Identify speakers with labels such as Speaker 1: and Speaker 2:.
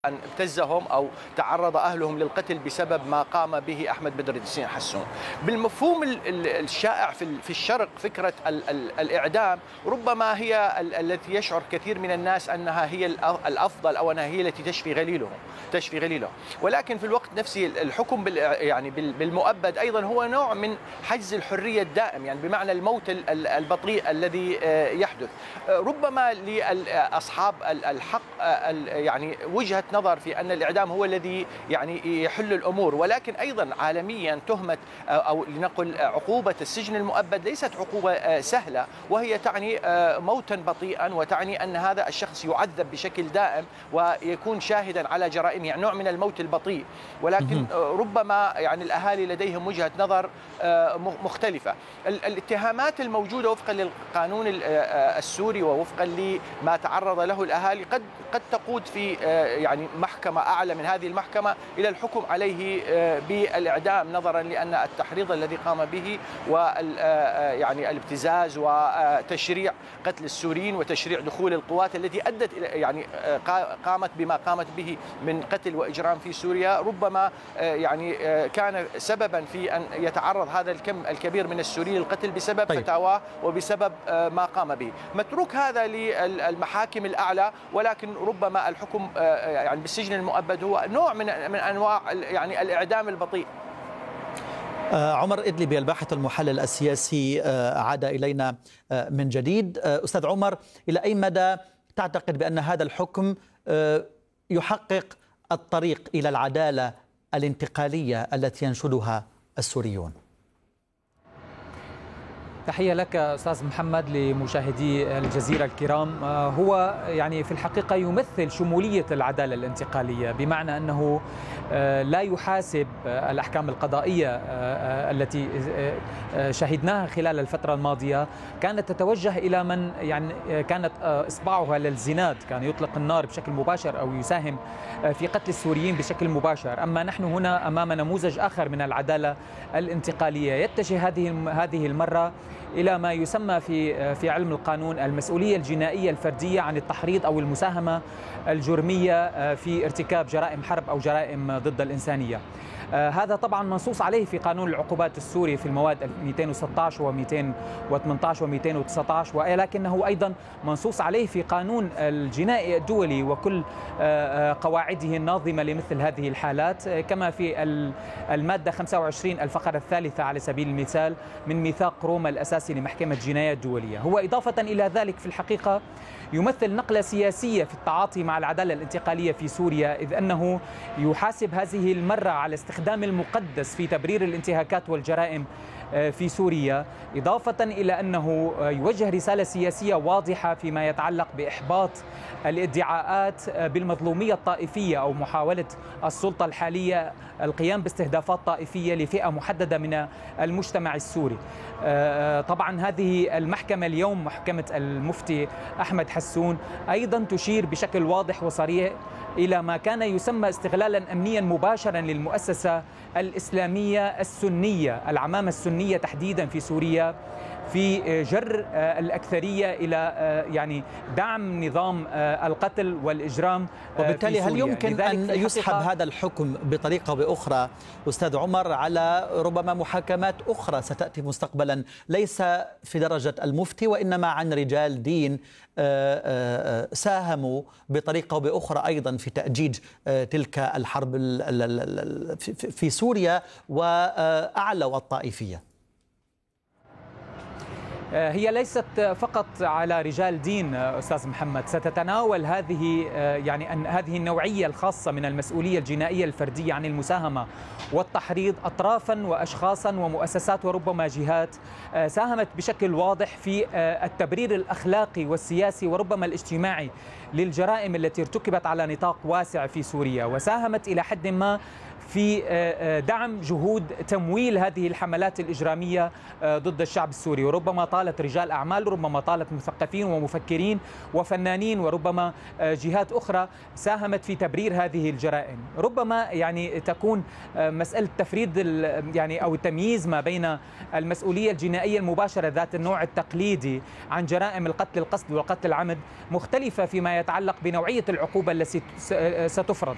Speaker 1: أن ابتزهم أو تعرض أهلهم للقتل بسبب ما قام به أحمد بدر الدين حسون. بالمفهوم الشائع في الشرق فكرة الإعدام ربما هي التي يشعر كثير من الناس أنها هي الأفضل أو أنها هي التي تشفي غليلهم، ولكن في الوقت نفسه الحكم بالمؤبد أيضا هو نوع من حجز الحرية الدائم، يعني بمعنى الموت البطيء الذي يحدث. ربما لأصحاب الحق يعني وجهة نظر في أن الإعدام هو الذي يعني يحل الأمور، ولكن أيضا عالميا تهمة أو لنقل عقوبة السجن المؤبد ليست عقوبة سهلة، وهي تعني موتا بطيئا، وتعني أن هذا الشخص يعذب بشكل دائم ويكون شاهدا على جرائمه، يعني نوع من الموت البطيء. ولكن ربما يعني الأهالي لديهم وجهة نظر مختلفة. الاتهامات الموجودة وفقا للقانون السوري ووفقا لما تعرض له الأهالي قد تقود في يعني محكمة أعلى من هذه المحكمة إلى الحكم عليه بالإعدام، نظرا لأن التحريض الذي قام به يعني الابتزاز وتشريع قتل السوريين وتشريع دخول القوات التي أدت إلى يعني قامت بما قامت به من قتل وإجرام في سوريا، ربما يعني كان سببا في أن يتعرض هذا الكم الكبير من السوريين للقتل بسبب فتاواه وبسبب ما قام به. متروك هذا للمحاكم الأعلى، ولكن ربما الحكم يعني بالسجن المؤبد هو نوع من أنواع يعني الإعدام البطيء.
Speaker 2: عمر إدلبي الباحث المحلل السياسي عاد إلينا من جديد. أستاذ عمر، إلى أي مدى تعتقد بأن هذا الحكم يحقق الطريق إلى العدالة الانتقالية التي ينشدها السوريون؟
Speaker 3: تحية لك أستاذ محمد، لمشاهدي الجزيرة الكرام. هو يعني في الحقيقة يمثل شمولية العدالة الانتقالية، بمعنى أنه لا يحاسب الأحكام القضائية التي شهدناها خلال الفترة الماضية، كانت تتوجه إلى من يعني كانت إصبعها للزناد، كان يطلق النار بشكل مباشر أو يساهم في قتل السوريين بشكل مباشر. أما نحن هنا أمام نموذج آخر من العدالة الانتقالية، يتجه هذه المرة إلى ما يسمى في علم القانون المسؤولية الجنائية الفردية عن التحريض أو المساهمة الجرمية في ارتكاب جرائم حرب أو جرائم ضد الإنسانية. هذا طبعا منصوص عليه في قانون العقوبات السوري في المواد 216 و218 و219، ولكنه أيضا منصوص عليه في قانون الجنائي الدولي وكل قواعده الناظمة لمثل هذه الحالات، كما في المادة 25 الفقرة الثالثة على سبيل المثال من ميثاق روما الأساسي لمحكمة الجنايات الدولية. هو إضافة إلى ذلك في الحقيقة يمثل نقلة سياسية في التعاطي مع العدالة الانتقالية في سوريا، إذ أنه يحاسب هذه المرة على استخدام المقدس في تبرير الانتهاكات والجرائم في سوريا، إضافة إلى أنه يوجه رسالة سياسية واضحة فيما يتعلق بإحباط الادعاءات بالمظلومية الطائفية أو محاولة السلطة الحالية القيام باستهدافات طائفية لفئة محددة من المجتمع السوري. طبعا هذه المحكمة اليوم، محكمة المفتي أحمد حسون، أيضا تشير بشكل واضح وصريح إلى ما كان يسمى استغلالا أمنيا مباشرا للمؤسسة الإسلامية السنية، العمامة السنية تحديدا في سوريا، في جر الأكثرية إلى يعني دعم نظام القتل والإجرام.
Speaker 2: وبالتالي هل يمكن أن يسحب هذا الحكم بطريقة بأخرى أستاذ عمر على ربما محاكمات أخرى ستأتي مستقبلا، ليس في درجة المفتي وإنما عن رجال دين ساهموا بطريقة أو بأخرى أيضا في تأجيج تلك الحرب في سوريا وأعلوا الطائفية؟
Speaker 3: هي ليست فقط على رجال دين أستاذ محمد، ستتناول هذه النوعية الخاصة من المسؤولية الجنائية الفردية عن المساهمة والتحريض أطرافا وأشخاصا ومؤسسات وربما جهات ساهمت بشكل واضح في التبرير الأخلاقي والسياسي وربما الاجتماعي للجرائم التي ارتكبت على نطاق واسع في سوريا، وساهمت إلى حد ما في دعم جهود تمويل هذه الحملات الإجرامية ضد الشعب السوري، وربما طالت رجال أعمال، ربما طالت مثقفين ومفكرين وفنانين، وربما جهات أخرى ساهمت في تبرير هذه الجرائم. ربما يعني تكون مسألة تفريد يعني أو التمييز ما بين المسؤولية الجنائية المباشرة ذات النوع التقليدي عن جرائم القتل القصد والقتل العمد مختلفة فيما يتعلق بنوعية العقوبة التي ستفرض.